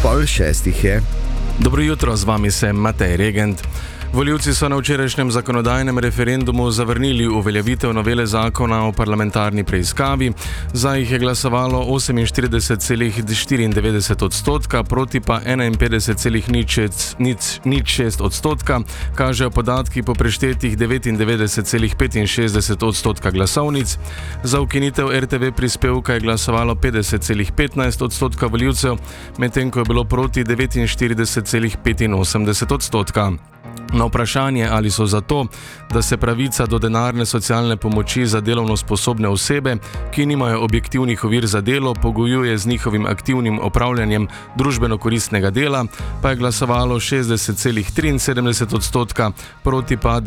5:30 je. Dobro jutro, z vami sem Matej Regent. Volivci so na včerajšnjem zakonodajnem referendumu zavrnili uveljavitev novele zakona o parlamentarni preiskavi. Za jih je glasovalo 48,94%, proti pa 51,06%, kažejo podatki po preštetih 99,65% glasovnic. Za ukinitev RTV prispevka je glasovalo 50,15% volivcev, medtem ko je bilo proti 49,85%. Na vprašanje, ali so za to, da se pravica do denarne socialne pomoči za delovno sposobne osebe, ki nimajo objektivnih ovir za delo, pogojuje z njihovim aktivnim opravljanjem družbeno koristnega dela, pa je glasovalo 60,73%, proti pa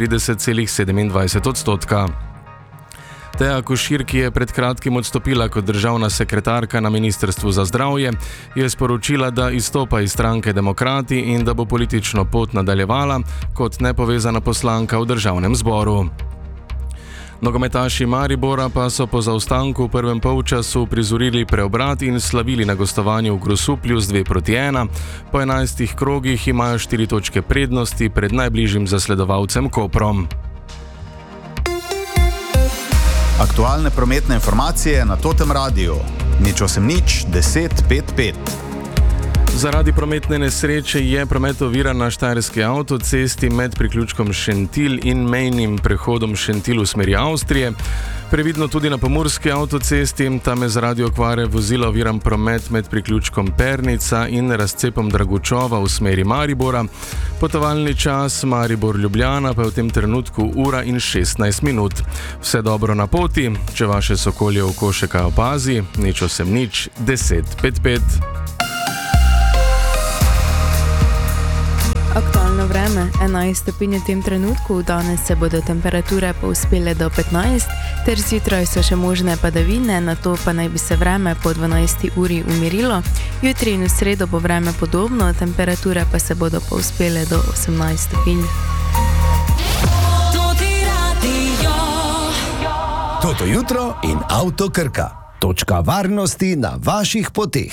39,27%. Teja Košir, ki je pred kratkim odstopila kot državna sekretarka na Ministrstvu za zdravje, je sporočila, da izstopa iz stranke Demokrati in da bo politično pot nadaljevala kot nepovezana poslanka v državnem zboru. Nogometaši Maribora pa so po zaostanku v prvem polčasu prizorili preobrat in slavili na gostovanju v Grosuplju z 2:1. Po 11 krogih imajo 4 točke prednosti pred najbližjim zasledovalcem Koprom. Aktualne prometne informacije na Totem Radiu. 080 10 55. Zaradi prometne nesreče je promet oviran na štajerski avtocesti med priključkom Šentilj in mejnim prehodom Šentilj v smeri Avstrije. Previdno tudi na pomurski avtocesti, tam je zaradi okvare vozila oviran promet med priključkom Pernica in razcepom Dragučova v smeri Maribora. Potovalni čas Maribor-Ljubljana pa je v tem trenutku 1:16. Vse dobro na poti, če vaše sokolje oko še kaj opazi, 080 10 55. Aktualno vreme, 11 stopinj v tem trenutku, danes se bodo temperature povzpele do 15, ter zjutraj so še možne padavine, nato pa naj bi se vreme po 12 uri umirilo. Jutri in v sredo bo vreme podobno, temperature pa se bodo povzpele do 18 stopinj. Toto jutro in Avto Krka. Točka varnosti na vaših poteh.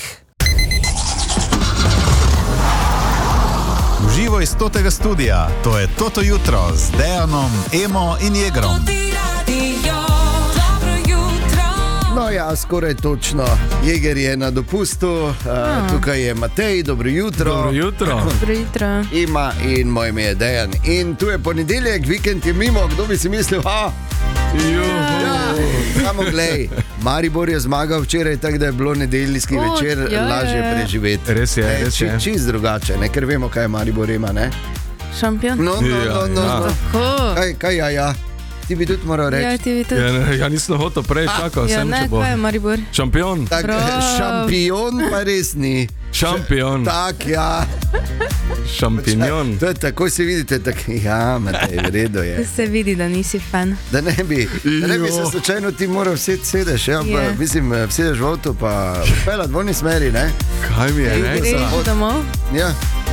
Živo iz Totega studia, to je Toto jutro z Dejanom, Emo in Jegrom. No ja, skoraj točno. Jeger je na dopustu, tukaj je Matej, dobro jutro. Dobro jutro. Dobro jutro. Ima in moje ime je Dejan. In tu je ponedeljek, vikend je mimo, kdo bi si mislil, samo glej, Maribor je zmagal včeraj, tako da je bilo nedeljski večer lažje preživeti. Res je, res je. Čist drugače, ne? Ker vemo, kaj Maribor ima, ne? Šampion? No. Tako. Kaj, ja. Ti bi tudi moral reči. Ja, ti bi tudi. Ja, nisem hotel prej, čakal sem, če bo. Kaj je Maribor? Šampion. Tak, šampion pa res ni. Šampion. Tak, ja. Šampinjon. To je tako, se vidite, tako, ja, Matej, v redu je. Se vidi, da nisi fan. Da ne bi se slučajno ti moral sedeš, ja, pa, mislim, sedeš v avto, pa pelat v oni smeri, ne? Kaj mi je rekel? Greš domov? Ja.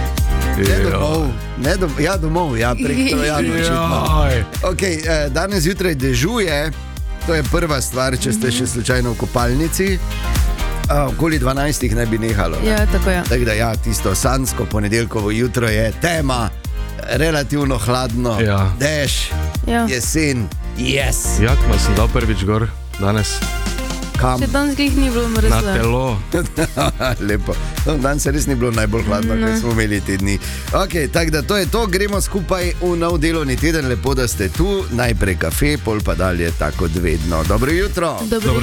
Domov, prek Trojano očitno. Ok, danes zjutraj dežuje, to je prva stvar, če ste še slučajno v kopalnici. Okoli 12 naj bi nehalo. Ja, tako je. Tako da ja, tisto sansko ponedeljkovo jutro je tema, relativno hladno, dež, jesen, yes. Jak ma sem dal prvič gor danes? Kam? Še danes glih ni bilo mrzlo. Na telo. Lepo. No, danes se res ni bilo najbolj hladno, kaj smo imeli te dni. Ok, tako da to je to, gremo skupaj v nov delovni teden, lepo, da ste tu, najprej kafe, pol pa dalje tako vedno. Dobro jutro. Dobro